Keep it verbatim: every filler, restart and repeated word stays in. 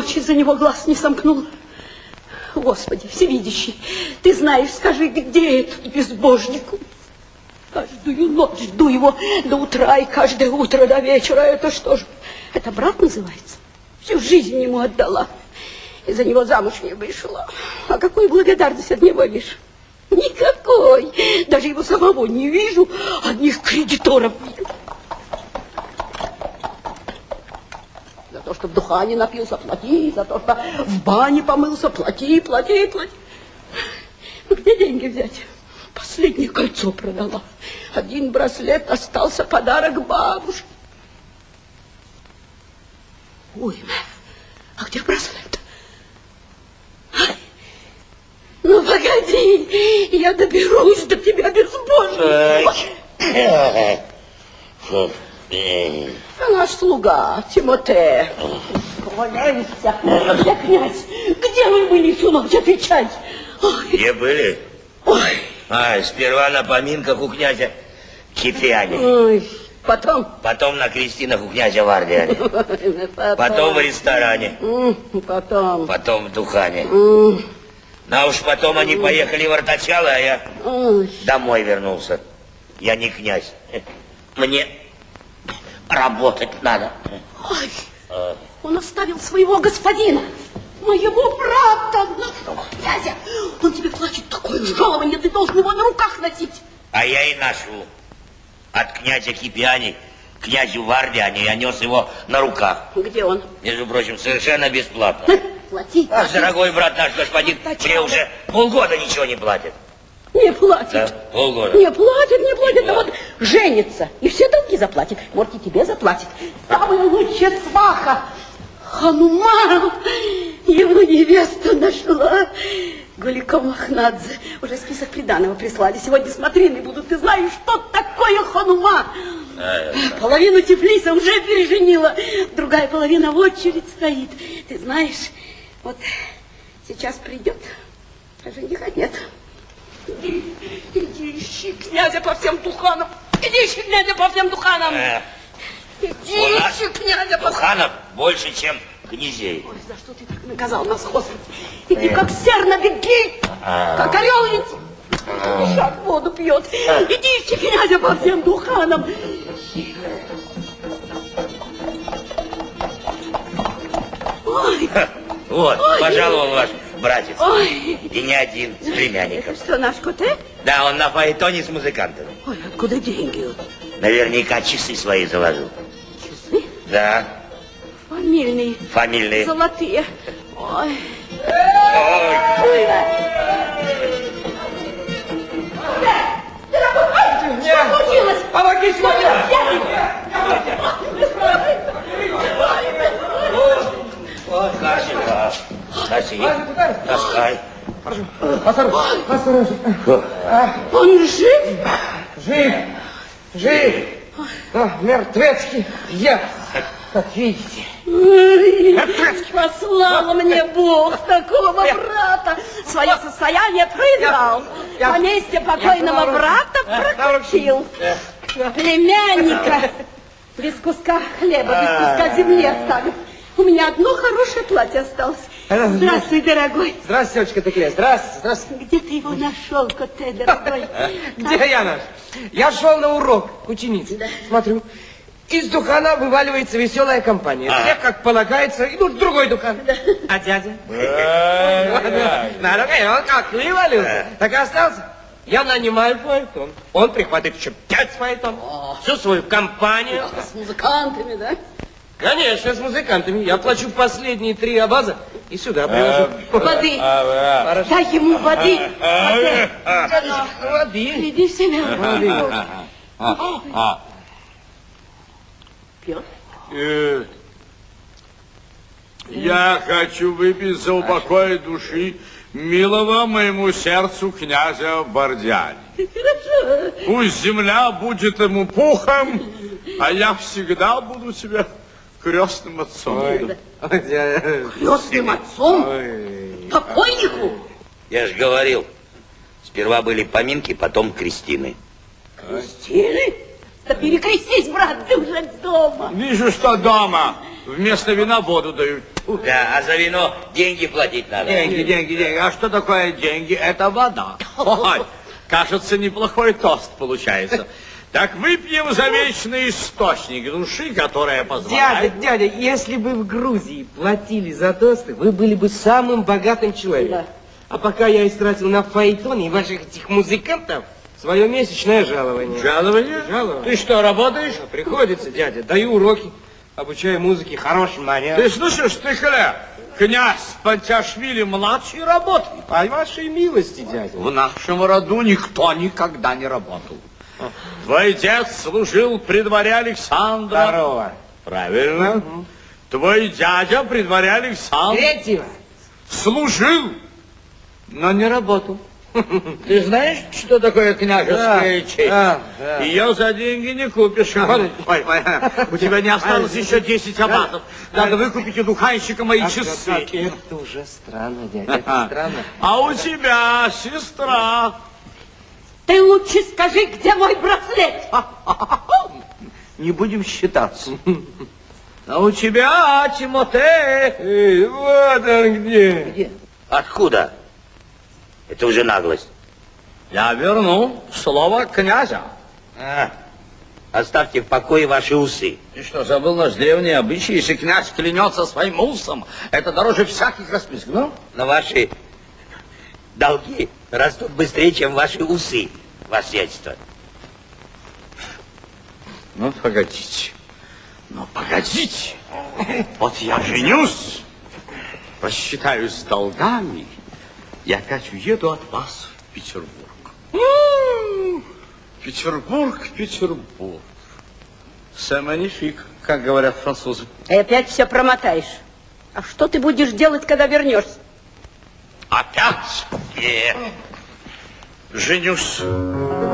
ночь из-за него глаз не сомкнула. Господи, всевидящий, ты знаешь, скажи, где этот безбожник? Каждую ночь жду его до утра и каждое утро до вечера. Это что же? Это брат называется? Всю жизнь ему отдала. Из-за него замуж не вышла. А какую благодарность от него вижу? Никакой. Даже его самого не вижу, одних кредиторов вижу. За то, что в духане напился, плати. За то, что в бане помылся, плати, плати, плати. Ну, где деньги взять? Последнее кольцо продала. Один браслет остался, подарок бабушке. Ой, а где браслет? Ай, ну, погоди, я доберусь до тебя, безбожник. А наш слуга, Тимотей. Валяйся. Где князь? Где вы были всю ночь? Отвечай. Ой. Где были? Ой. А, сперва на поминках у князя Киприане. Ой. Потом? Потом на крестинах у князя Вардиане. Потом. Потом в ресторане. Потом. Потом в Духане. Ну уж потом они поехали в Артачало, а я Ой. домой вернулся. Я не князь. Мне работать надо. Ой. А. Он оставил своего господина. Моего брата, князя. Он тебе платит такое жалование, ты должен его на руках носить. А я и ношу. От князя Кипиани к князю Вардиане я нес его на руках. Где он? Между прочим, совершенно бесплатно. Плати. Ах, дорогой брат наш господин, мне уже полгода ничего не платит. Не платит. Да, полгода. Не платит, не платит. Не а вот женится и все долги заплатит. Может, и тебе заплатит. Самая лучшая сваха. Хануман его невесту нашла. Голиков Махнадзе. Уже список приданого прислали. Сегодня смотрины будут. Ты знаешь, что такое Хануман? А, половину Тифлиса уже переженила. Другая половина в очередь стоит. Ты знаешь, вот сейчас придет, а жениха нет. Иди, иди ищи князя по всем Духанам. Иди ищи князя по всем Духанам. А, иди ищи князя по... Духанов больше, чем князей. Ой, за что ты так наказал нас, Господи? Иди как серна, беги, как орел ведь. Шаг воду пьет. Иди ищи князя по всем Духанам. Ой. Вот, ой, пожаловал ваш братец. Ой. И не один, с племянником. Это что, наш Коте? Да, он на фаэтоне с музыкантами. Ой, откуда деньги? Наверняка часы свои заложил. Часы? Да. Фамильные. Фамильные. Золотые. Ой. Ой. Ой. Что случилось? Помогите мне! Кашика. Носи. Таскай. Осторожно. Он жив? Жив. Жив. Но мертвецкий я, как видите. Ой, послал мне Бог такого брата. Свое состояние проиграл. На месте покойного брата прокрутил. Племянника без куска хлеба, без куска земли оставил. У меня одно хорошее платье осталось. Здравствуй, дорогой. Здравствуй, тетечка Текле. Здравствуй, здравствуй. Где ты его нашел, Коте, дорогой? Где я наш? Я шел на урок к ученице. Да. Смотрю, из Духана вываливается веселая компания. А. Все, как полагается, идут в другой Духан. Да. А дядя? Дорогой, он как вывалился, так и остался. Я нанимаю фаэтон. Он прихватит еще пять фаэтон. Всю свою компанию. С музыкантами, да? Конечно, с музыкантами. Я плачу последние три абаза и сюда привожу. Воды. Дай ему воды. Воды. Иди в себя. Пьет? Я хочу выпить за упокой души милого моему сердцу князя Вардиани. Хорошо. Пусть земля будет ему пухом, а я всегда буду тебе крестным отцом. Ой. Крестным отцом? Покойнику? Я же говорил, сперва были поминки, потом крестины. Крестины? Да перекрестись, брат, ты уже дома. Вижу, что дома. Вместо вина воду дают. тут. Да, а за вино деньги платить надо. Деньги, деньги, деньги. А что такое деньги? Это вода. Ой, кажется, неплохой тост получается. Так выпьем за вечный источник души, которая Дядя, позволяет... дядя, если бы в Грузии платили за тосты, вы были бы самым богатым человеком. Да. А пока я истратил на фаэтон и ваших этих музыкантов свое месячное жалование. Жалование? Жалование. Ты что, работаешь? А приходится, дядя, даю уроки, обучаю музыке хорошим манерам. Ты слышишь, ты хля? Князь Пантяшвили-младший работает. По вашей милости, дядя. В нашем роду никто никогда не работал. Твой дед служил при дворе Александра. Второго. Правильно. Твой дядя при дворе Александра Третьего. служил, но не работал. Ты знаешь, что такое княжеская Да, честь? да, да. Ее за деньги не купишь. Ой, ой, у тебя не осталось еще десять абатов. Надо выкупить у духанщика мои А, часы. так, это уже странно, дядя, это странно. А у тебя сестра. Ты лучше скажи, где мой браслет? Не будем считаться. А у тебя, Тимотей. Эй, вот он где. Откуда? Это уже наглость. Я верну слово князя. А, оставьте в покое ваши усы. Ты что, забыл наш древний обычай? Если князь клянется своим усом, это дороже всяких расписок, ну? Но ваши долги растут быстрее, чем ваши усы, ваше сиятельство. Ну, погодите. Ну, погодите. Вот я женюсь, рассчитаюсь с долгами и опять уеду от вас в Петербург. Петербург, Петербург. C'est magnifique, как говорят французы. И опять все промотаешь. А что ты будешь делать, когда вернешься? Опять? Нет. Женюсь.